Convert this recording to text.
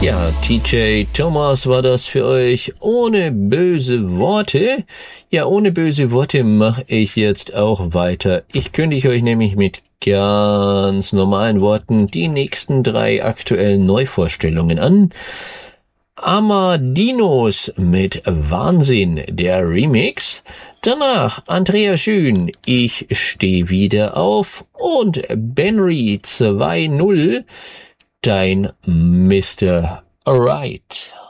Ja, TJ Thomas war das für euch ohne böse Worte. Ja, ohne böse Worte mache ich jetzt auch weiter. Ich kündige euch nämlich mit ganz normalen Worten die nächsten 3 aktuellen Neuvorstellungen an. Amadinos mit Wahnsinn, der Remix. Danach Andrea Schön, Ich steh wieder auf. Und Benry 2.0, dein Mr. Right.